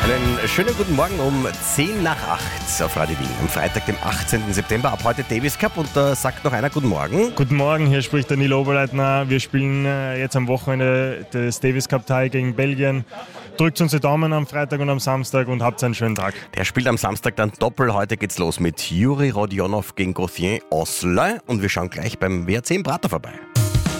Einen schönen guten Morgen um 10 nach 8 auf Radio Wien. Am Freitag, dem 18. September, ab heute Davis Cup. Und da sagt noch einer Guten Morgen. Guten Morgen, hier spricht der Neil Oberleitner. Wir spielen jetzt am Wochenende das Davis Cup Tie gegen Belgien. Drückt uns die Daumen am Freitag und am Samstag und habt einen schönen Tag. Der spielt am Samstag dann doppelt. Heute geht's los mit Juri Rodionov gegen Gauthier Osler. Und wir schauen gleich beim WRC im Prater vorbei.